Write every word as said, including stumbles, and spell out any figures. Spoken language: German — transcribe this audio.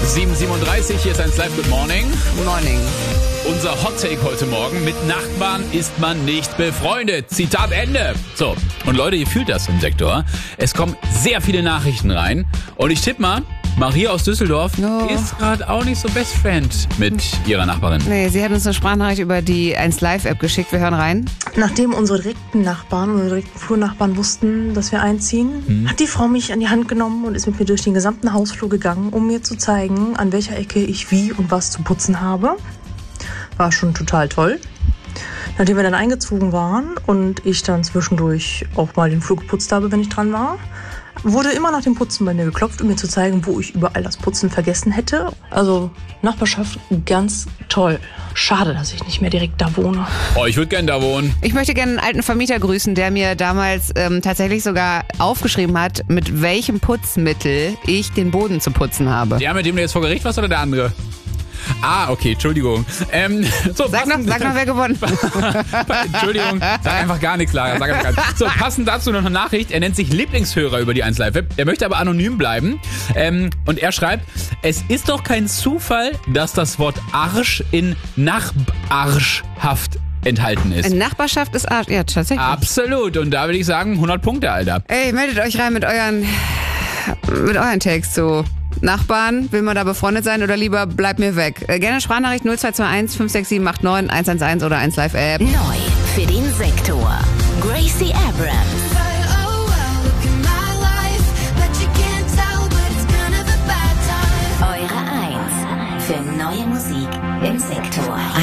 sieben Uhr siebenunddreißig, hier ist eins Live, Good Morning. Morning. Unser Hot Take heute Morgen: Mit Nachbarn ist man nicht befreundet. Zitat Ende. So, und Leute, ihr fühlt das im Sektor. Es kommen sehr viele Nachrichten rein. Und ich tippe mal, Maria aus Düsseldorf oh. ist gerade auch nicht so Best Friend mit ihrer Nachbarin. Nee, sie hat uns eine Sprachnachricht über die eins Live App geschickt. Wir hören rein. Nachdem unsere direkten Nachbarn, unsere direkten Flurnachbarn wussten, dass wir einziehen, hm. hat die Frau mich an die Hand genommen und ist mit mir durch den gesamten Hausflur gegangen, um mir zu zeigen, an welcher Ecke ich wie und was zu putzen habe. War schon total toll. Nachdem wir dann eingezogen waren und ich dann zwischendurch auch mal den Flur geputzt habe, wenn ich dran war, wurde immer nach dem Putzen bei mir geklopft, um mir zu zeigen, wo ich überall das Putzen vergessen hätte. Also Nachbarschaft ganz toll. Schade, dass ich nicht mehr direkt da wohne. Oh, ich würde gerne da wohnen. Ich möchte gerne einen alten Vermieter grüßen, der mir damals ähm, tatsächlich sogar aufgeschrieben hat, mit welchem Putzmittel ich den Boden zu putzen habe. Der, mit dem du jetzt vor Gericht warst, oder der andere? Ah, okay, Entschuldigung. Ähm, so, sag, noch, sag noch, wer gewonnen. Entschuldigung, sag einfach gar nichts, Lara. Sag einfach gar nichts. So, passend dazu noch eine Nachricht. Er nennt sich Lieblingshörer über die eins Live Web. Er möchte aber anonym bleiben. Ähm, und er schreibt: Es ist doch kein Zufall, dass das Wort Arsch in Nachbarschhaft enthalten ist. In Nachbarschaft ist Arsch. Ja, tatsächlich. Absolut. Und da würde ich sagen, hundert Punkte, Alter. Ey, meldet euch rein mit euren, mit euren Takes zu Nachbarn. Will man da befreundet sein oder lieber bleibt mir weg? Äh, gerne Sprachnachricht null zwei zwei eins fünf sechs sieben acht neun eins eins eins oder eins Live App. Neu für den Sektor. Gracie Abrams. Eure eins für neue Musik im Sektor.